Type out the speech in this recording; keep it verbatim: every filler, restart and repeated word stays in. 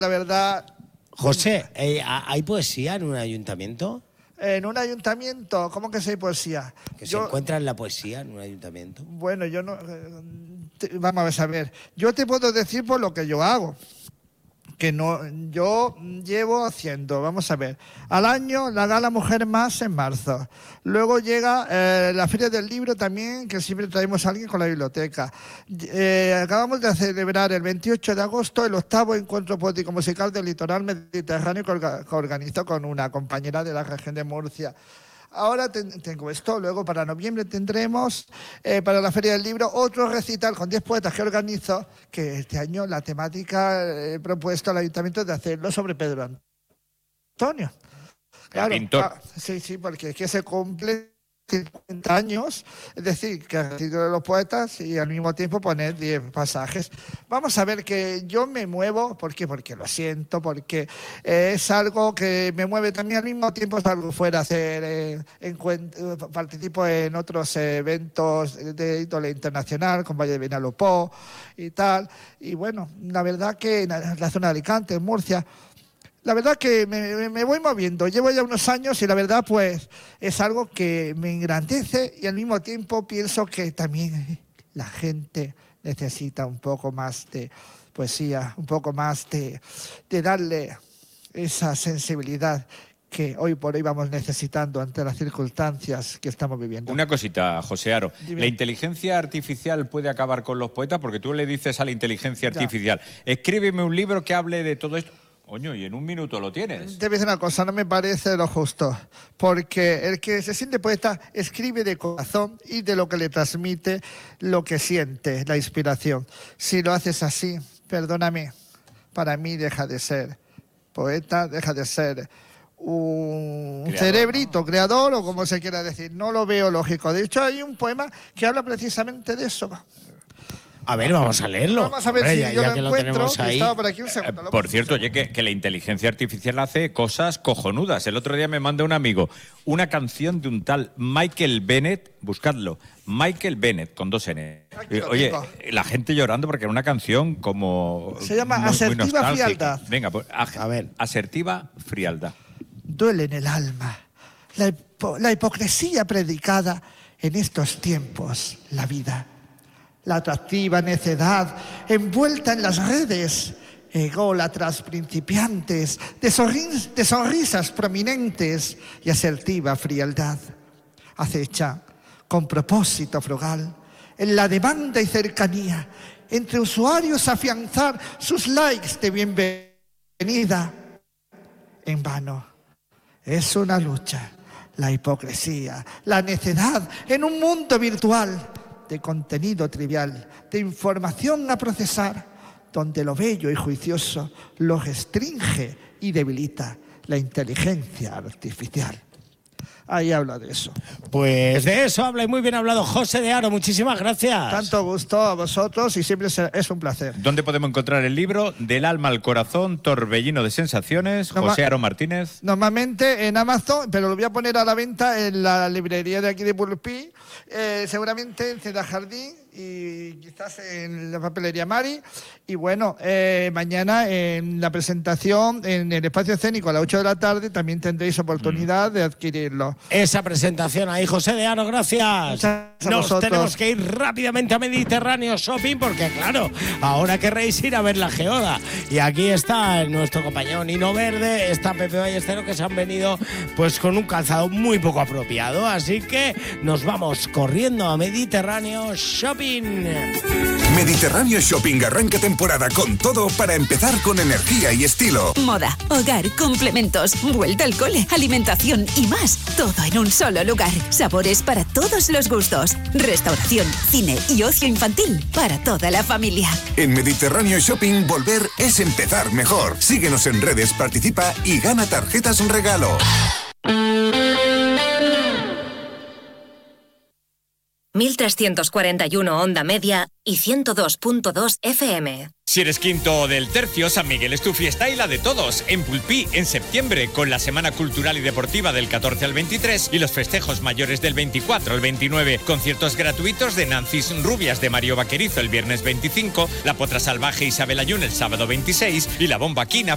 la verdad... José, eh, ¿hay poesía en un ayuntamiento? En un ayuntamiento, ¿cómo que si hay poesía? ¿Que yo, se encuentra en la poesía en un ayuntamiento? Bueno, yo no... Eh, te, vamos a ver, yo te puedo decir por lo que yo hago. Que no, yo llevo haciendo, vamos a ver, al año la Gala Mujer Más en marzo. Luego llega eh, la Feria del Libro también, que siempre traemos a alguien con la biblioteca. Eh, acabamos de celebrar el veintiocho de agosto el octavo encuentro poético musical del litoral mediterráneo que, orga, que organizó con una compañera de la región de Murcia. Ahora ten, tengo esto, luego para noviembre tendremos eh, para la Feria del Libro otro recital con diez poetas que organizo, que este año la temática he propuesto al Ayuntamiento de hacerlo sobre Pedro Antonio. Claro, el pintor. Ah, sí, sí, porque es que se cumple cincuenta años, es decir, que recito de los poetas y al mismo tiempo poner diez pasajes. Vamos a ver que yo me muevo, ¿por qué? Porque lo siento, porque eh, es algo que me mueve también al mismo tiempo, salgo fuera a hacer, eh, encuent- participo en otros eventos de índole internacional, con Valle de Vinalopó y tal, y bueno, la verdad que en la zona de Alicante, en Murcia, la verdad que me, me voy moviendo, llevo ya unos años y la verdad pues es algo que me engrandece y al mismo tiempo pienso que también la gente necesita un poco más de poesía, un poco más de, de darle esa sensibilidad que hoy por hoy vamos necesitando ante las circunstancias que estamos viviendo. Una cosita, José Aro. Dime. ¿La inteligencia artificial puede acabar con los poetas? Porque tú le dices a la inteligencia artificial, ya. escríbeme un libro que hable de todo esto. Coño, y en un minuto lo tienes. Te voy a decir una cosa, no me parece lo justo, porque el que se siente poeta escribe de corazón y de lo que le transmite lo que siente, la inspiración. Si lo haces así, perdóname, para mí deja de ser poeta, deja de ser un creador, cerebrito, ¿no? Creador o como se quiera decir. No lo veo lógico. De hecho, hay un poema que habla precisamente de eso. A ver, vamos a leerlo. Vamos a ver Hombre, si ya, yo ya lo que encuentro. Lo tenemos ahí. Estaba por aquí un segundo. Eh, por cierto, oye, que, que la inteligencia artificial hace cosas cojonudas. El otro día me manda un amigo una canción de un tal Michael Bennett, buscadlo, Michael Bennett, con dos N. Oye, tengo. La gente llorando porque era una canción como... Se llama muy, Asertiva muy Frialdad. Venga, pues, a, a ver. Asertiva Frialdad. Duele en el alma la, hipo la hipocresía predicada en estos tiempos, la vida. La atractiva necedad envuelta en las redes, ególatras principiantes, de, sonris de sonrisas prominentes y asertiva frialdad. Acecha con propósito frugal en la demanda y cercanía entre usuarios afianzar sus likes de bienvenida. En vano, es una lucha, la hipocresía, la necedad en un mundo virtual de contenido trivial, de información a procesar, donde lo bello y juicioso lo restringe y debilita la inteligencia artificial. Ahí habla de eso. Pues de eso habla y muy bien hablado José de Aro. Muchísimas gracias. Tanto gusto a vosotros y siempre es un placer. ¿Dónde podemos encontrar el libro? Del alma al corazón, torbellino de sensaciones, Norma José Aro Martínez. Normalmente en Amazon, pero lo voy a poner a la venta en la librería de aquí de Pulpí, eh, seguramente en Ciudad Jardín y quizás en la papelería Mari. Y bueno, eh, mañana en la presentación en el espacio escénico a las ocho de la tarde también tendréis oportunidad mm. de adquirirlo. Esa presentación ahí, José de Aro, gracias. Nos vosotros. Tenemos que ir rápidamente a Mediterráneo Shopping porque, claro, ahora querréis ir a ver la geoda. Y aquí está nuestro compañero Nino Verde, está Pepe Ballesteros, que se han venido pues con un calzado muy poco apropiado. Así que nos vamos corriendo a Mediterráneo Shopping. Mediterráneo Shopping arranca temporada con todo para empezar con energía y estilo. Moda, hogar, complementos, vuelta al cole, alimentación y más. Todo en un solo lugar. Sabores para todos los gustos. Restauración, cine y ocio infantil para toda la familia. En Mediterráneo Shopping volver es empezar mejor. Síguenos en redes, participa y gana tarjetas regalo. mil trescientos cuarenta y uno onda media y ciento dos punto dos F M. Si eres quinto del tercio, San Miguel es tu fiesta y la de todos. En Pulpí, en septiembre, con la Semana Cultural y Deportiva del catorce al veintitrés y los festejos mayores del veinticuatro al veintinueve. Conciertos gratuitos de Nancy's Rubias de Mario Vaquerizo el viernes veinticinco, La Potra Salvaje Isabel Ayun el sábado veintiséis y La Bomba Quina